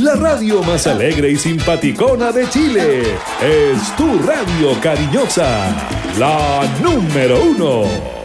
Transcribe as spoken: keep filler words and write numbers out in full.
la radio más alegre y simpaticona de Chile. Es tu radio cariñosa, la número uno.